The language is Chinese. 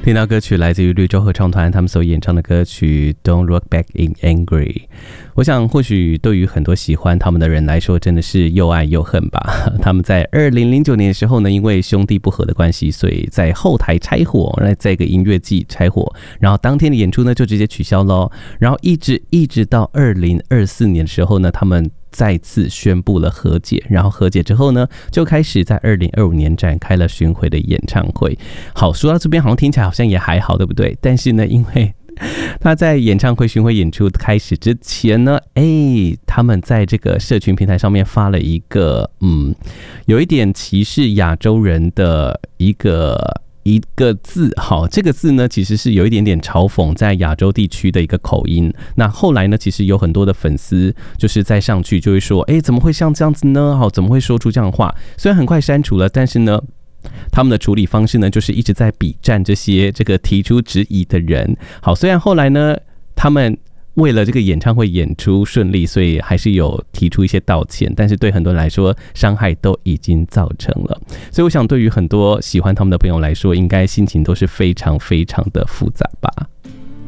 听到歌曲来自于绿洲合唱团他们所演唱的歌曲 Don't Look Back in Angry。 我想或许对于很多喜欢他们的人来说真的是又爱又恨吧。他们在2009年的时候呢，因为兄弟不和的关系，所以在后台拆伙，在一个音乐季拆伙，然后当天的演出呢就直接取消咯。然后一直到2024年的时候呢，他们再次宣布了和解，然后和解之后呢，就开始在2025年展开了巡回的演唱会。好，说到这边好像听起来好像也还好，对不对？但是呢，因为他在演唱会巡回演出开始之前呢，他们在这个社群平台上面发了一个有一点歧视亚洲人的一个字，好，这个字呢其实是有一点点嘲讽在亚洲地区的一个口音。那后来呢，其实有很多的粉丝就是在上去就会说，怎么会像这样子呢？好，怎么会说出这样的话？虽然很快删除了，但是呢，他们的处理方式呢，就是一直在比战这个提出质疑的人。好，虽然后来呢，他们为了这个演唱会演出顺利，所以还是有提出一些道歉，但是对很多人来说，伤害都已经造成了。所以我想，对于很多喜欢他们的朋友来说，应该心情都是非常非常的复杂吧。